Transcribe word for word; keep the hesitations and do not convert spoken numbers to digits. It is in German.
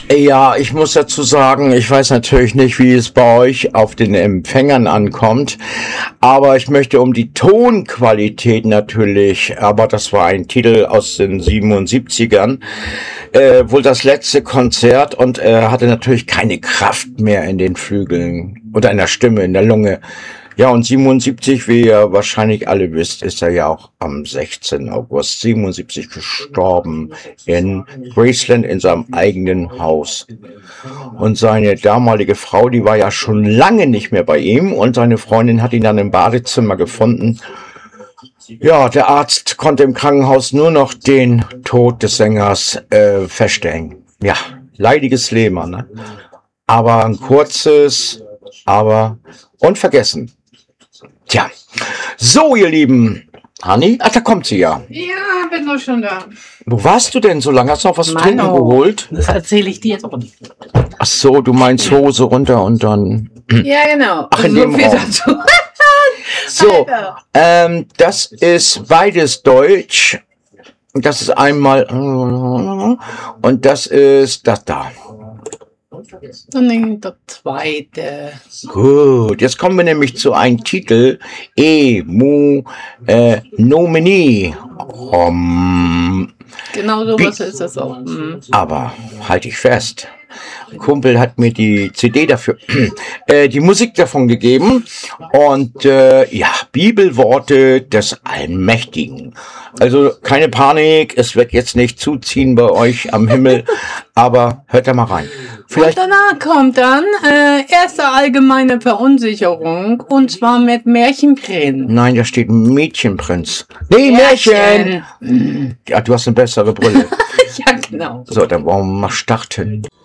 Ja, ich muss dazu sagen, ich weiß natürlich nicht, wie es bei euch auf den Empfängern ankommt, aber ich möchte um die Tonqualität natürlich, aber das war ein Titel aus den siebenundsiebzigern, äh, wohl das letzte Konzert und er hatte natürlich keine Kraft mehr in den Flügeln oder in der Stimme, in der Lunge. Ja, und siebenundsiebzig, wie ihr wahrscheinlich alle wisst, ist er ja auch am sechzehnten August siebenundsiebzig gestorben in Graceland in seinem eigenen Haus. Und seine damalige Frau, die war ja schon lange nicht mehr bei ihm und seine Freundin hat ihn dann im Badezimmer gefunden. Ja, der Arzt konnte im Krankenhaus nur noch den Tod des Sängers äh, feststellen. Ja, leidiges Leben, ne? Aber ein kurzes, aber unvergessen. Tja, so ihr Lieben, Hanni, ach, da kommt sie ja. Ja, bin doch schon da. Wo warst du denn so lange? Hast du noch was zu trinken geholt? Das erzähle ich dir jetzt auch nicht. Ach so, du meinst Hose runter und dann... Ja, genau. Ach, in so dem viel Raum. dazu. So, Alter. ähm, das ist beides Deutsch. Das ist einmal... Und das ist das da. Dann nehmt der zweite. Gut, jetzt kommen wir nämlich zu einem Titel. E, mu, äh, nomini. Um, Genau sowas ist das auch. Mhm. aber halte ich fest. Ein Kumpel hat mir die C D dafür, äh, die Musik davon gegeben und äh, ja, Bibelworte des Allmächtigen. Also keine Panik, es wird jetzt nicht zuziehen bei euch am Himmel, aber hört da mal rein. Vielleicht Und danach kommt dann äh, erste allgemeine Verunsicherung und zwar mit Märchenprinz. Nein, da steht Mädchenprinz. Nee, Märchen! Ja, du hast eine bessere Brille. Ja, genau. So, dann wollen wir mal starten.